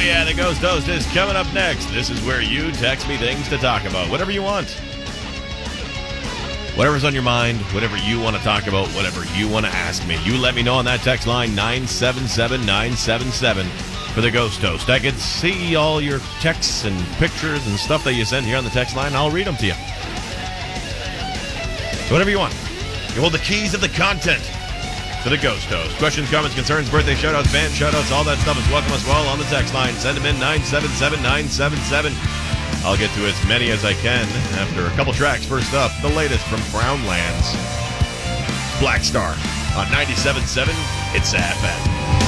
yeah, the Ghost Host is coming up next. This is where you text me things to talk about. Whatever you want. Whatever's on your mind, whatever you want to talk about, whatever you want to ask me. You let me know on that text line, 977-977 for the Ghost Host. I could see all your texts and pictures and stuff that you send here on the text line. I'll read them to you. Whatever you want. You hold the keys of the content to the Ghost Host. Questions, comments, concerns, birthday shoutouts, band shoutouts, all that stuff is welcome as well on the text line. Send them in, 977-977. I'll get to as many as I can after a couple tracks. First up, the latest from Brownlands. Black Star on 97.7 It's FM.